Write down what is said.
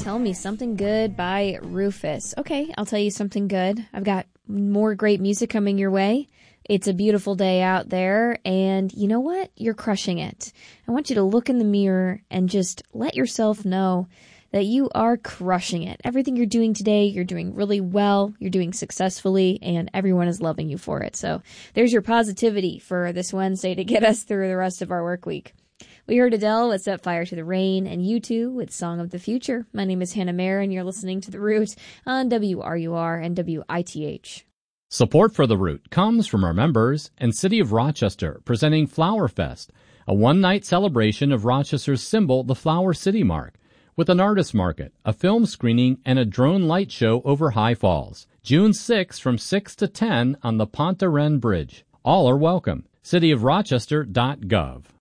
tell me something good by Rufus. Okay, I'll tell you something good. I've got more great music coming your way. It's a beautiful day out there, and you know what? You're crushing it. I want you to look in the mirror and just let yourself know that you are crushing it. Everything you're doing today, you're doing really well, you're doing successfully, and everyone is loving you for it. So there's your positivity for this Wednesday to get us through the rest of our work week. We heard Adele with Set Fire to the Rain, and U2 with Song of the Future. My name is Hannah Mayer, and you're listening to The Root on WRUR and WITH. Support for The Root comes from our members and City of Rochester, presenting Flower Fest, a one-night celebration of Rochester's symbol, the Flower City Mark, with an artist market, a film screening, and a drone light show over High Falls. June 6 from 6 to 10 on the Pont de Rennes Bridge. All are welcome. cityofrochester.gov.